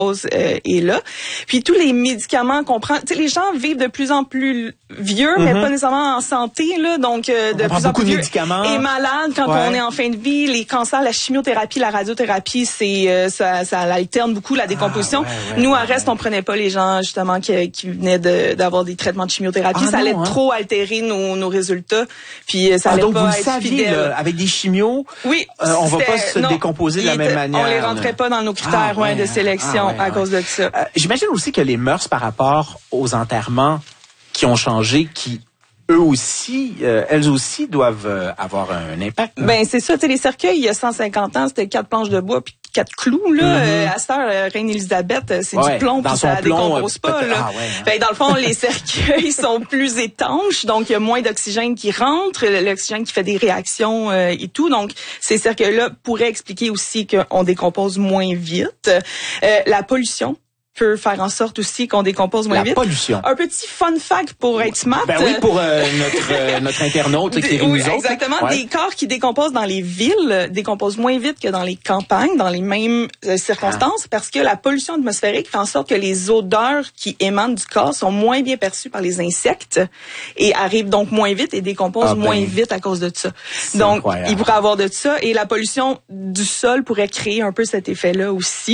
est là. Puis tous les médicaments qu'on prend, tu sais, les gens vivent de plus en plus vieux, mais pas nécessairement en santé, là, donc de plus en plus vieux et malades quand on est en fin de vie. Les cancers, la chimiothérapie, la radiothérapie, ça alterne beaucoup la décomposition. Nous, à Reste, on prenait pas les gens justement qui venaient d'avoir des traitements de chimiothérapie. Ça allait trop altérer nos résultats. Puis ça allait donc pas vous être saviez, fidèle. Là, avec des chimios, on va pas se décomposer de la même manière. On les rentrait pas dans nos critères de sélection à cause de ça. J'imagine aussi que les mœurs par rapport aux enterrements qui ont changé, qui eux aussi, elles aussi doivent avoir un impact. Là. Ben c'est ça, tu sais, les cercueils il y a 150 ans, c'était 4 planches de bois puis 4 clous là. À cette heure, Reine Élisabeth, c'est du plomb puis ça décompose pas là. Fait dans le fond, les cercueils sont plus étanches, donc il y a moins d'oxygène qui rentre, l'oxygène qui fait des réactions et tout. Donc ces cercueils-là pourraient expliquer aussi qu'on décompose moins vite. La pollution peut faire en sorte aussi qu'on décompose moins vite. La pollution. Un petit fun fact pour être smart. Ben oui, pour notre internaute qui est nous autres. Exactement. Des corps qui décomposent dans les villes décomposent moins vite que dans les campagnes, dans les mêmes circonstances, parce que la pollution atmosphérique fait en sorte que les odeurs qui émanent du corps sont moins bien perçues par les insectes et arrivent donc moins vite et décomposent moins vite à cause de ça. Donc, incroyable. Il pourrait avoir de ça et la pollution du sol pourrait créer un peu cet effet-là aussi.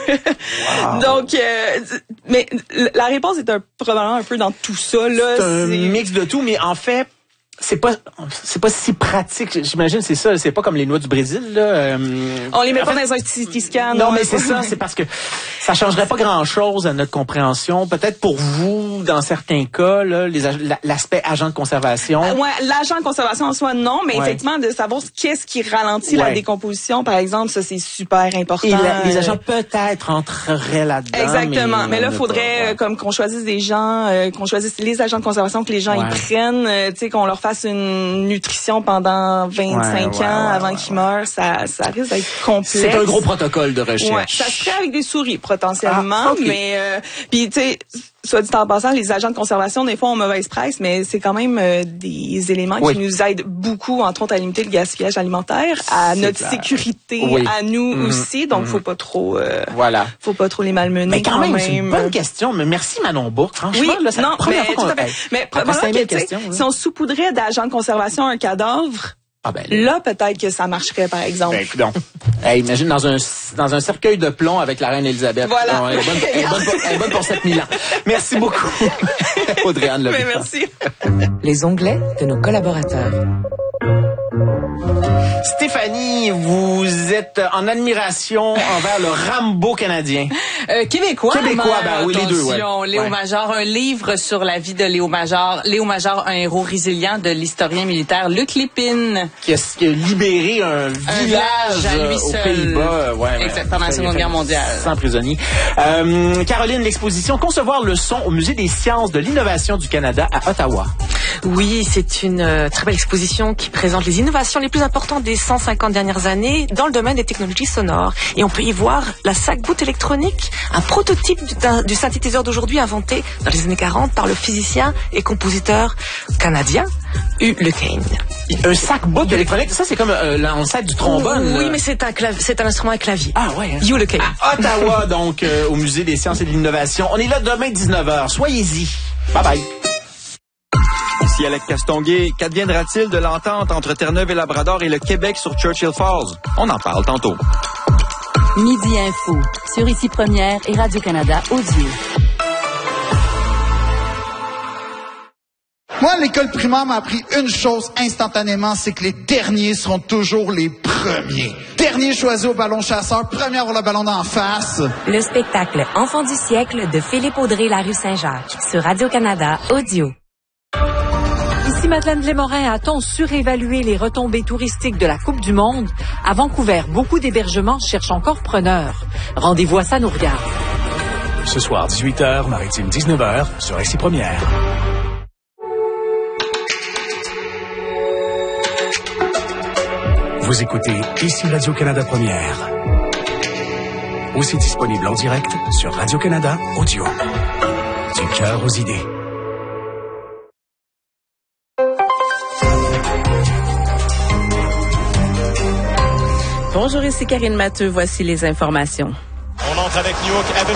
Donc, mais la réponse est probablement un peu dans tout ça. Là, c'est un mix de tout, mais en fait, c'est pas si pratique. J'imagine c'est ça. C'est pas comme les noix du Brésil là. On les met pas dans un CT scan. Non, mais c'est ça. C'est parce que ça changerait pas grand-chose à notre compréhension. Peut-être pour vous, dans certains cas, là, l'aspect agent de conservation. L'agent de conservation en soi, non, mais effectivement de savoir qu'est-ce qui ralentit la décomposition, par exemple, ça c'est super important. Et les agents peut-être entreraient là-dedans. Exactement. Mais là, faudrait comme qu'on choisisse des gens, qu'on choisisse les agents de conservation que les gens y prennent, tu sais, qu'on leur fasse une nutrition pendant 25 ans avant qu'ils meurent, ça risque d'être complexe. C'est un gros protocole de recherche. Ça se ferait avec des souris potentiellement, mais puis tu sais, soit dit en passant, les agents de conservation des fois ont mauvaise presse, mais c'est quand même des éléments qui nous aident beaucoup, entre autres à limiter le gaspillage alimentaire, à notre sécurité, à nous aussi. Donc faut pas trop, faut pas trop les malmener. Mais quand même, c'est une bonne question. Mais merci Manon Bourque. Franchement, là, c'est la première fois qu'on mais probablement que si on saupoudrait d'agents de conservation un cadavre. Là, peut-être que ça marcherait, par exemple. Imagine dans un cercueil de plomb avec la reine Élisabeth. Voilà. Elle est bonne pour 7000 ans. Merci beaucoup, Audrey-Anne Leblanc. Merci. Les onglets de nos collaborateurs. Stéphanie, vous êtes en admiration envers le Rambo canadien. Québécois, oui, les deux. Léo Major, un livre sur la vie de Léo Major. Léo Major, un héros résilient de l'historien militaire Luc Lépine. Qui a libéré un village à lui aux seul. Pays-Bas. Pendant la Seconde Guerre mondiale. 100 prisonniers. Caroline, l'exposition Concevoir le son au Musée des sciences de l'innovation du Canada à Ottawa. Oui, c'est une très belle exposition qui présente les innovations les plus importantes des 150 dernières années dans le domaine des technologies sonores. Et on peut y voir la sac-boot électronique, un prototype du synthétiseur d'aujourd'hui inventé dans les années 40 par le physicien et compositeur canadien Hugh Lekain. Un sac-boot électronique, ça c'est comme l'ancêtre du trombone. Oui, mais c'est un instrument à clavier. Ah ouais. Hugh Lekain. À Ottawa, donc, au Musée des sciences et de l'innovation. On est là demain 19h. Soyez-y. Bye bye. Ici Alec Castonguay, qu'adviendra-t-il de l'entente entre Terre-Neuve et Labrador et le Québec sur Churchill Falls? On en parle tantôt. Midi Info, sur Ici Première et Radio-Canada Audio. Moi, l'école primaire m'a appris une chose instantanément, c'est que les derniers seront toujours les premiers. Dernier choisi au ballon chasseur, premier à avoir le ballon d'en face. Le spectacle Enfant du siècle de Philippe Audrey, la rue Saint-Jacques, sur Radio-Canada Audio. Ici Madeleine Lémorin, a-t-on surévalué les retombées touristiques de la Coupe du Monde? À Vancouver, beaucoup d'hébergements cherchent encore preneurs. Rendez-vous à Ça nous regarde. Ce soir, 18h, Maritime 19h, sur Ici Première. Vous écoutez Ici Radio-Canada Première. Aussi disponible en direct sur Radio-Canada Audio. Du cœur aux idées. Bonjour, ici Karine Matteux. Voici les informations. On entre avec New York.